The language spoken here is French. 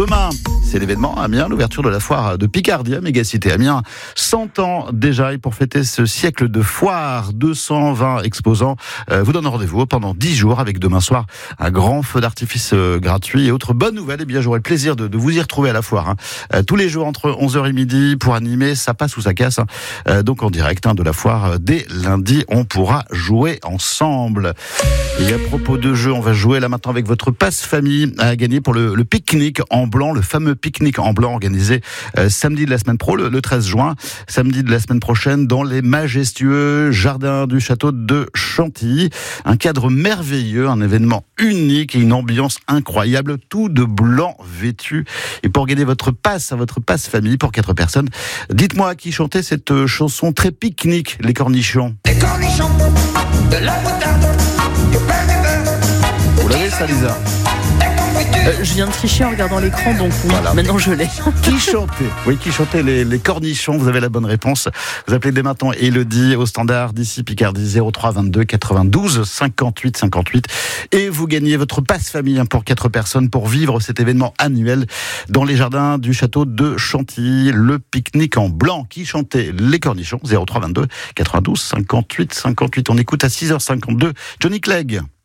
Demain, c'est l'événement Amiens, l'ouverture de la foire de Picardie à Mégacité Amiens. 100 ans déjà, et pour fêter ce siècle de foire, 220 exposants vous donnent rendez-vous pendant 10 jours avec demain soir un grand feu d'artifice gratuit. Et autre bonne nouvelle, eh bien j'aurai le plaisir de vous y retrouver à la foire. Tous les jours entre 11h et midi pour animer Ça passe ou ça casse. Donc en direct de la foire dès lundi, on pourra jouer ensemble. Et à propos de jeux, on va jouer là maintenant avec votre passe famille à gagner pour le pique-nique en blanc, le fameux pique-nique en blanc organisé samedi de la semaine pro, le 13 juin, samedi de la semaine prochaine dans les majestueux jardins du château de Chantilly. Un cadre merveilleux, un événement unique et une ambiance incroyable, tout de blanc vêtu. Et pour gagner votre passe famille pour 4 personnes, dites-moi à qui chanter cette chanson très pique-nique, les cornichons. Les cornichons, de la moutarde, du pain de beurre. Vous l'avez ça, Lisa? Je viens de tricher en regardant l'écran, donc oui, Voilà. maintenant je l'ai. Qui chantait les cornichons? Vous avez la bonne réponse. Vous appelez dès maintenant Élodie au standard d'ici Picardie 03 22 92 58 58 et vous gagnez votre passe famille pour 4 personnes pour vivre cet événement annuel dans les jardins du château de Chantilly, le pique-nique en blanc. Qui chantait les cornichons? 03 22 92 58 58. On écoute à 6h52 Johnny Clegg.